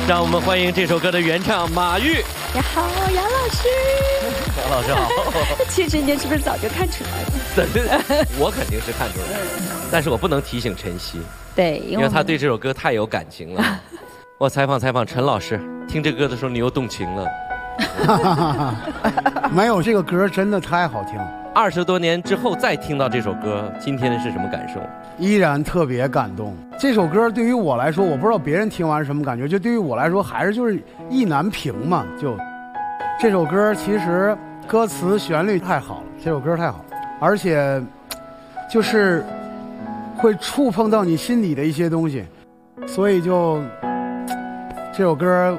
让我们欢迎这首歌的原唱马玉。 你好，杨老师。 杨老师好。 其实你是不是早就看出来了？我肯定是看出来了，但是我不能提醒晨曦。 对， 因为他对这首歌太有感情了。我采访陈老师，听这歌的时候你又动情了。 没有，这个歌真的太好听。 20多年之后再听到这首歌，今天是什么感受？ 依然特别感动。这首歌对于我来说，我不知道别人听完是什么感觉，就对于我来说还是就是意难平嘛。就这首歌其实歌词旋律太好了，这首歌太好，而且就是会触碰到你心底的一些东西，所以就这首歌，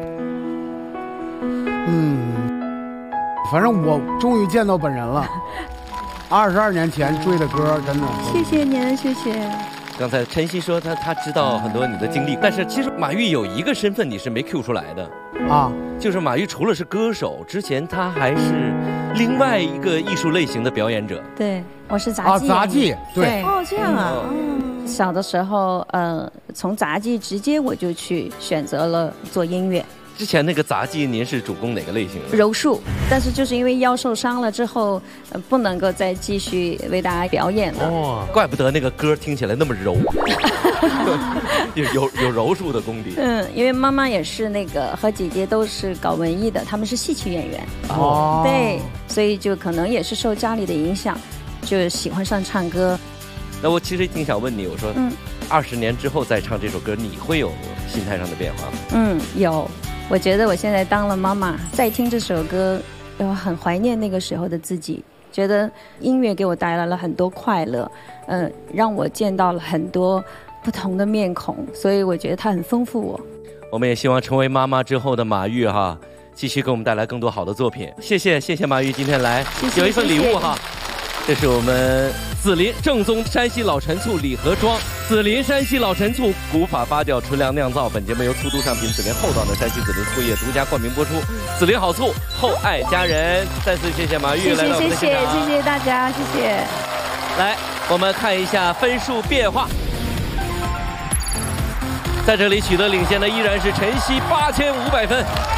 反正我终于见到本人了。22年前追的歌，真的。 谢谢您，谢谢。 刚才晨曦说他知道很多你的经历，但是其实马玉有一个身份你是没 Q 出来的啊，就是马玉除了是歌手，之前他还是另外一个艺术类型的表演者。 对，我是杂技。 杂技，对。 哦，这样啊。小的时候，从杂技直接我就去选择了做音乐。 之前那个杂技，您是主攻哪个类型的？ 柔术，但是就是因为腰受伤了之后，不能够再继续为大家表演了。 哦，怪不得那个歌听起来那么柔，有柔术的功底。 因为妈妈也是那个和姐姐都是搞文艺的，他们是戏曲演员。 哦， 对，所以就可能也是受家里的影响，就喜欢上唱歌。 那我其实挺想问你，我说，20年之后再唱这首歌，你会有心态上的变化吗？ 有。我觉得我现在当了妈妈，再听这首歌，我很怀念那个时候的自己。觉得音乐给我带来了很多快乐，让我见到了很多不同的面孔，所以我觉得它很丰富我。 我们也希望成为妈妈之后的马玉哈，继续给我们带来更多好的作品。谢谢马玉今天来，有一份礼物哈。这是我们紫林正宗山西老陈醋礼盒装，紫林山西老陈醋古法发酵纯粮酿造。本节目由粗度上品紫林厚道的山西紫林醋业独家冠名播出。紫林好醋，厚爱家人。再次谢谢马玉来到我们的现场， 谢谢大家，谢谢。 来，我们看一下分数变化。在这里取得领先的依然是晨曦8500分。